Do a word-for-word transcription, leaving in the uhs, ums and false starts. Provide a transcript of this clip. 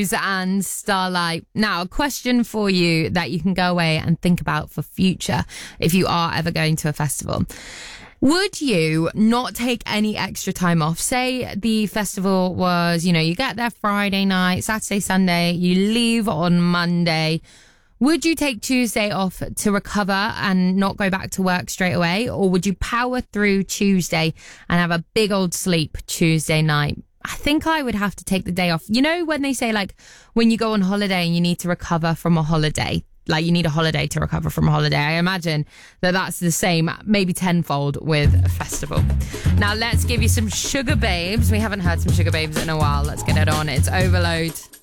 Muse and Starlight. Now, a question for you that you can go away and think about for future if you are ever going to a festival. Would you not take any extra time off? Say the festival was, you know, you get there Friday night, Saturday, Sunday, you leave on Monday. Would you take Tuesday off to recover and not go back to work straight away? Or would you power through Tuesday and have a big old sleep Tuesday night? I think I would have to take the day off. You know, when they say, like, when you go on holiday and you need to recover from a holiday, like you need a holiday to recover from a holiday. I imagine that that's the same, maybe tenfold with a festival. Now let's give you some Sugar Babes. We haven't heard some Sugar Babes in a while. Let's get it on. It's Overload.